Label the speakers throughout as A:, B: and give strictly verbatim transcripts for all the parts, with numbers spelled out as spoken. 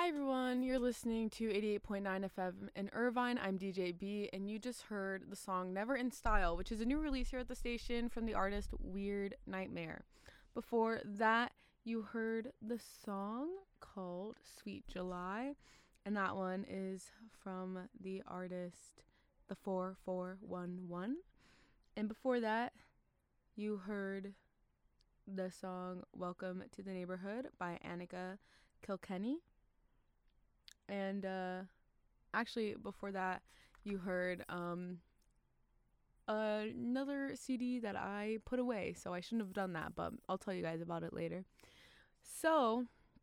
A: Hi everyone, you're listening to eighty-eight point nine F M in Irvine. I'm D J B, and you just heard the song Never in Style, which is a new release here at the station from the artist Weird Nightmare. Before that, you heard the song called Sweet July, and that one is from the artist The four four one one. And before that, you heard the song Welcome to the Neighborhood by Annika Kilkenny. And uh, actually, before that, you heard um, another C D that I put away, so I shouldn't have done that, but I'll tell you guys about it later. So,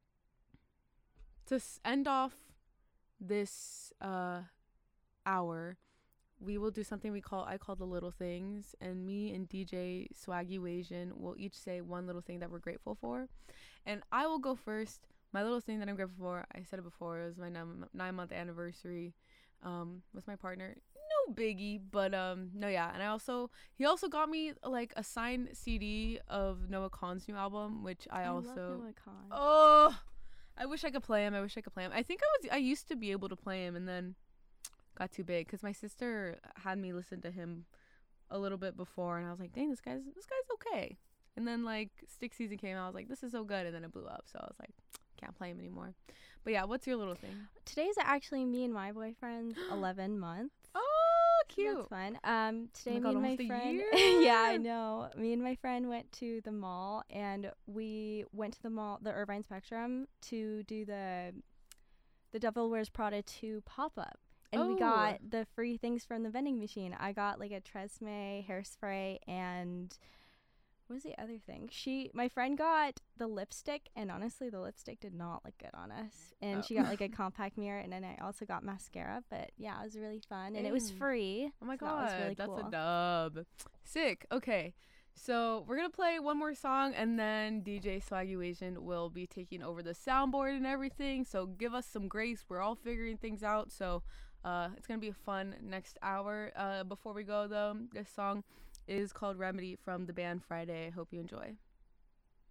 A: to s- end off this uh, hour, we will do something we call I call the little things, and me and D J Swaggy Wasian will each say one little thing that we're grateful for, and I will go first. My little thing that I'm grateful for, I said it before, it was my nine, nine month anniversary um, with my partner. No biggie, but um, no, yeah. And I also, he also got me like a signed C D of Noah Kahan's new album, which I,
B: I
A: also.
B: love Noah Kahan.
A: Oh, I wish I could play him. I wish I could play him. I think I was, I used to be able to play him, and then got too big because my sister had me listen to him a little bit before, and I was like, dang, this guy's, this guy's okay. And then like Stick Season came out, I was like, this is so good, and then it blew up. So I was like, can't play him anymore. But yeah, what's your little thing?
B: Today's actually me and my boyfriend's eleven months.
A: Oh, cute.
B: That's fun. Um, today
A: Oh my
B: me
A: God,
B: and my
A: almost a
B: friend.
A: year?
B: Yeah, I know. Me and my friend went to the mall, and we went to the mall, the Irvine Spectrum, to do the the Devil Wears Prada two pop up. And
A: Oh.
B: we got the free things from the vending machine. I got like a Tresemme hairspray and what was the other thing? She, my friend got the lipstick, and honestly, the lipstick did not look good on us. And
A: Oh.
B: she got like a compact mirror, and then I also got mascara. But yeah, it was really fun, and it was
A: Dang.
B: free.
A: Oh my
B: so
A: God,
B: that was really
A: that's
B: cool.
A: a dub. Sick. Okay. So we're going to play one more song, and then D J Swaggy Wasian will be taking over the soundboard and everything. So give us some grace. We're all figuring things out. So uh, it's going to be a fun next hour. Uh, before we go, though, this song is called Remedy from the band Friday. I hope you enjoy.